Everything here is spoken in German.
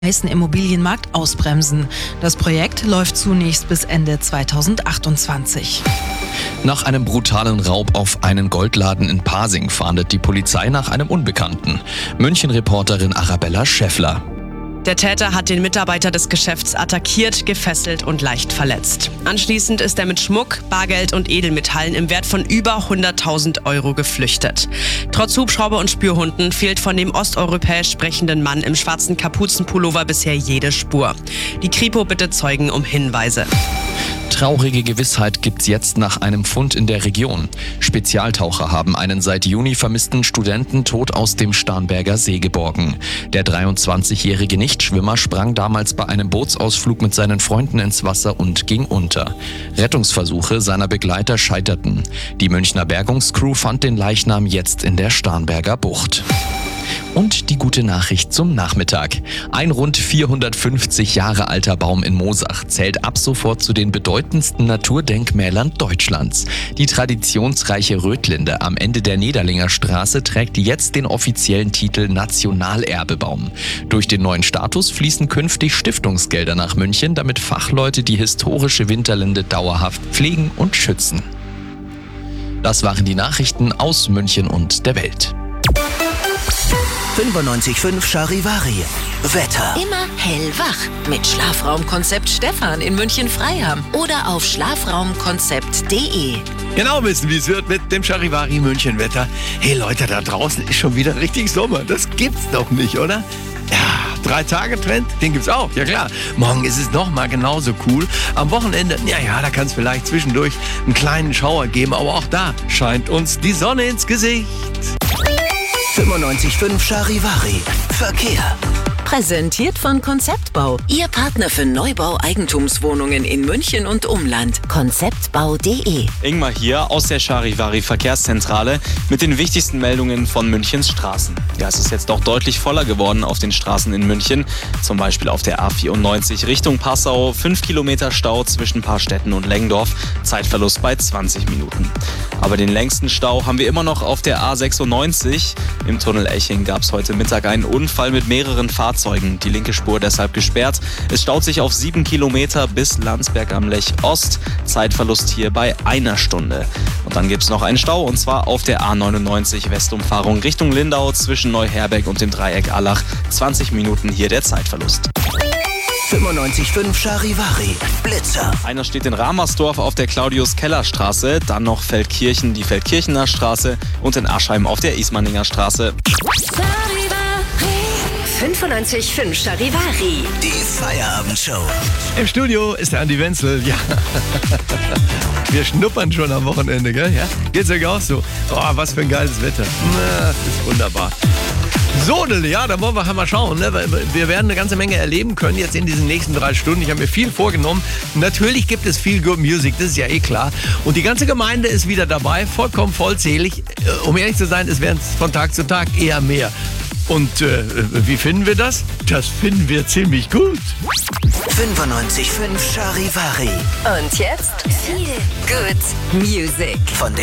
heißen Immobilienmarkt ausbremsen. Das Projekt läuft zunächst bis Ende 2028. Nach einem brutalen Raub auf einen Goldladen in Pasing fahndet die Polizei nach einem Unbekannten. München-Reporterin Arabella Schäffler. Der Täter hat den Mitarbeiter des Geschäfts attackiert, gefesselt und leicht verletzt. Anschließend ist er mit Schmuck, Bargeld und Edelmetallen im Wert von über 100.000 Euro geflüchtet. Trotz Hubschrauber und Spürhunden fehlt von dem osteuropäisch sprechenden Mann im schwarzen Kapuzenpullover bisher jede Spur. Die Kripo bittet Zeugen um Hinweise. Traurige Gewissheit gibt's jetzt nach einem Fund in der Region. Spezialtaucher haben einen seit Juni vermissten Studenten tot aus dem Starnberger See geborgen. Der 23-jährige Nichtschwimmer sprang damals bei einem Bootsausflug mit seinen Freunden ins Wasser und ging unter. Rettungsversuche seiner Begleiter scheiterten. Die Münchner Bergungscrew fand den Leichnam jetzt in der Starnberger Bucht. Und die gute Nachricht zum Nachmittag. Ein rund 450 Jahre alter Baum in Moosach zählt ab sofort zu den bedeutendsten Naturdenkmälern Deutschlands. Die traditionsreiche Rötlinde am Ende der Nederlinger Straße trägt jetzt den offiziellen Titel Nationalerbebaum. Durch den neuen Status fließen künftig Stiftungsgelder nach München, damit Fachleute die historische Winterlinde dauerhaft pflegen und schützen. Das waren die Nachrichten aus München und der Welt. 95.5 Charivari. Wetter. Immer hellwach mit Schlafraumkonzept Stefan in München-Freiham oder auf schlafraumkonzept.de. Genau wissen, wie es wird mit dem Charivari München Wetter. Hey Leute, da draußen ist schon wieder richtig Sommer. Das gibt's doch nicht, oder? Ja, 3-Tage-Trend, den gibt's auch, ja klar. Morgen ist es nochmal genauso cool. Am Wochenende, da kann es vielleicht zwischendurch einen kleinen Schauer geben, aber auch da scheint uns die Sonne ins Gesicht. 95.5 Charivari. Verkehr. Präsentiert von Konzeptbau. Ihr Partner für Neubau Eigentumswohnungen in München und Umland. Konzeptbau.de. Ingmar hier aus der Charivari Verkehrszentrale mit den wichtigsten Meldungen von Münchens Straßen. Ja, es ist jetzt doch deutlich voller geworden auf den Straßen in München. Zum Beispiel auf der A94 Richtung Passau. 5 Kilometer Stau zwischen Paarstetten und Lengdorf. Zeitverlust bei 20 Minuten. Aber den längsten Stau haben wir immer noch auf der A96. Im Tunnel Eching gab es heute Mittag einen Unfall mit mehreren Fahrzeugen. Die linke Spur deshalb gesperrt. Es staut sich auf 7 Kilometer bis Landsberg am Lech Ost. Zeitverlust hier bei 1 Stunde. Und dann gibt es noch einen Stau, und zwar auf der A99 Westumfahrung Richtung Lindau zwischen Neuherberg und dem Dreieck Allach. 20 Minuten hier der Zeitverlust. 95.5 Charivari. Blitzer. Einer steht in Ramersdorf auf der Claudius-Keller-Straße, dann noch Feldkirchen, die Feldkirchener Straße und in Aschheim auf der Ismaninger Straße. 95.5 Charivari. Die Feierabendshow. Im Studio ist der Andi Wenzel. Ja. Wir schnuppern schon am Wochenende, gell? Ja? Geht's euch auch so? Oh, was für ein geiles Wetter. Das ist wunderbar. So, ja, da wollen wir mal schauen. Ne? Wir werden eine ganze Menge erleben können jetzt in diesen nächsten 3 Stunden. Ich habe mir viel vorgenommen. Natürlich gibt es viel Good Music, das ist ja klar. Und die ganze Gemeinde ist wieder dabei, vollkommen vollzählig. Um ehrlich zu sein, es werden von Tag zu Tag eher mehr. Und wie finden wir das? Das finden wir ziemlich gut. 95.5 Charivari. Und jetzt viel Good Music. Von